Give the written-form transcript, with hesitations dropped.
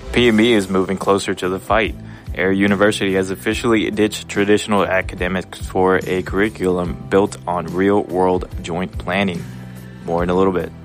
PME is moving closer to the fight. Air University has officially ditched traditional academics for a curriculum built on real-world joint planning. More in a little bit.